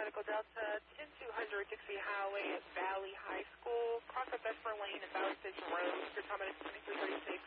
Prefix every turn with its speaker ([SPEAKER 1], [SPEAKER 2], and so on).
[SPEAKER 1] Echo Delta, 10200 Dixie Highway at Valley High School. Cross up Bessemer Lane and Ballard Station Road. Your time is 2336.